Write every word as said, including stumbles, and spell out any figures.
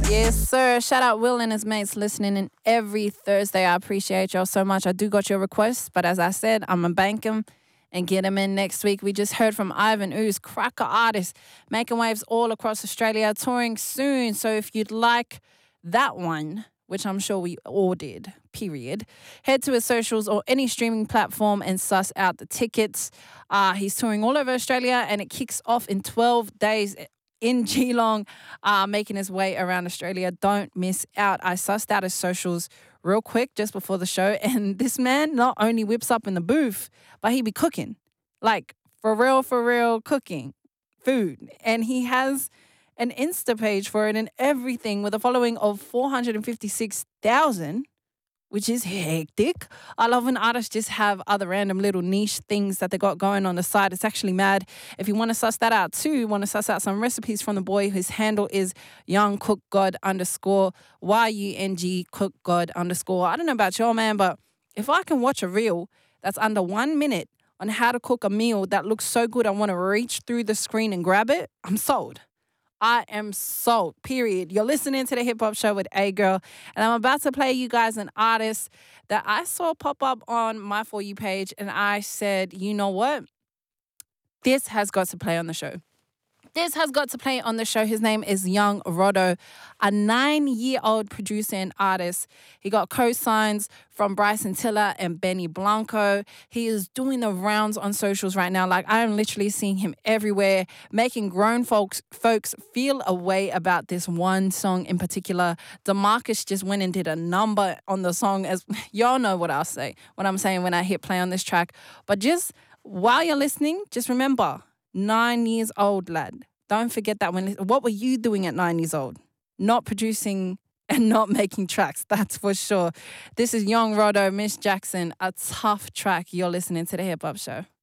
Yes, sir. Shout out Will and his mates listening in every Thursday. I appreciate y'all so much. I do got your requests, but as I said, I'm going to bank them and get them in next week. We just heard from Ivan Ooze, cracker artist, making waves all across Australia, touring soon. So if you'd like that one, which I'm sure we all did, period, head to his socials or any streaming platform and suss out the tickets. Uh, he's touring all over Australia and it kicks off in twelve days in Geelong, uh, making his way around Australia. Don't miss out. I sussed out his socials real quick just before the show, and this man not only whips up in the booth, but he be cooking. Like, for real, for real, cooking food. And he has an Insta page for it and everything with a following of four hundred fifty-six thousand, which is hectic. I love when artists just have other random little niche things that they got going on the side. It's actually mad. If you want to suss that out too, want to suss out some recipes from the boy, his handle is Young Cook God underscore Y U N G Cook God underscore. I don't know about y'all, man, but if I can watch a reel that's under one minute on how to cook a meal that looks so good I want to reach through the screen and grab it, I'm sold. I am sold, period. You're listening to the Hip Hop Show with A Girl, and I'm about to play you guys an artist that I saw pop up on my For You page, and I said, you know what? This has got to play on the show. This has got to play on the show. His name is Young Rodo, a nine-year-old producer and artist. He got co-signs from Bryson Tiller and Benny Blanco. He is doing the rounds on socials right now. Like, I am literally seeing him everywhere, making grown folks folks feel a way about this one song in particular. DeMarcus just went and did a number on the song. As y'all know what I'll say, what I'm saying when I hit play on this track. But just while you're listening, just remember, nine years old, lad. Don't forget that. When what were you doing at nine years old? Not producing and not making tracks, that's for sure. This is Young Rodo, Miss Jackson, a tough track. You're listening to the Hip Hop Show.